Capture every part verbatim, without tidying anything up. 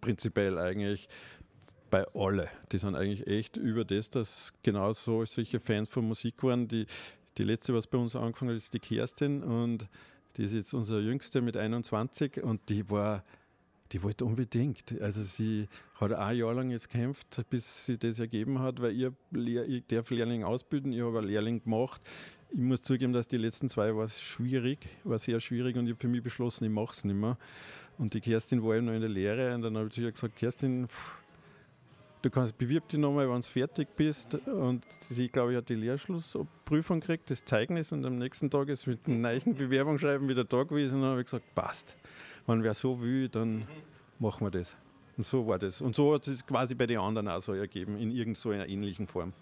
prinzipiell eigentlich bei alle. Die sind eigentlich echt über das, dass genau so solche Fans von Musik waren. Die, die letzte, was bei uns angefangen hat, ist die Kerstin und die ist jetzt unsere Jüngste mit einundzwanzig und die war, die wollte unbedingt. Also sie hat ein Jahr lang jetzt gekämpft, bis sie das ergeben hat, weil ich, Lehr- ich darf Lehrling ausbilden, ich habe einen Lehrling gemacht. Ich muss zugeben, dass die letzten zwei war schwierig, war sehr schwierig und ich habe für mich beschlossen, ich mache es nicht mehr. Und die Kerstin war eben noch in der Lehre und dann habe ich zu ihr gesagt, Kerstin, du kannst bewirb dich nochmal, wenn du fertig bist. Und sie, glaube ich, hat die Lehrschlussprüfung gekriegt, das Zeugnis. Und am nächsten Tag ist mit einem neuen Bewerbungsschreiben wieder da gewesen. Und dann habe ich gesagt, passt. Wenn wer so will, dann mhm. machen wir das. Und so war das. Und so hat es quasi bei den anderen auch so ergeben, in irgend so einer ähnlichen Form.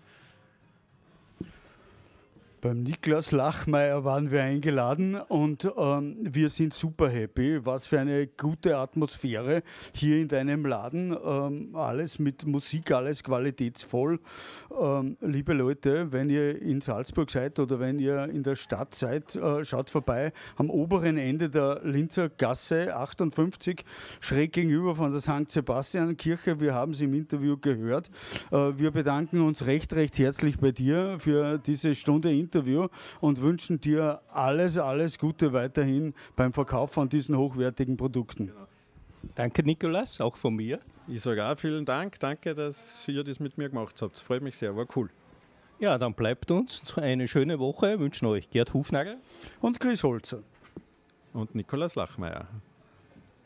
Beim Niklas Lachmeier waren wir eingeladen und ähm, wir sind super happy. Was für eine gute Atmosphäre hier in deinem Laden. Ähm, alles mit Musik, alles qualitätsvoll. Ähm, liebe Leute, wenn ihr in Salzburg seid oder wenn ihr in der Stadt seid, äh, schaut vorbei. Am oberen Ende der Linzer Gasse achtundfünfzig, schräg gegenüber von der Sankt Sebastian Kirche. Wir haben es im Interview gehört. Äh, wir bedanken uns recht, recht herzlich bei dir für diese Stunde Interview. Interview und wünschen dir alles, alles Gute weiterhin beim Verkauf von diesen hochwertigen Produkten. Genau. Danke, Nikolaus, auch von mir. Ich sage auch vielen Dank. Danke, dass ihr das mit mir gemacht habt. Es freut mich sehr, war cool. Ja, dann bleibt uns eine schöne Woche. Wünschen euch Gerd Hufnagel und Chris Holzer und Nikolaus Lachmeier.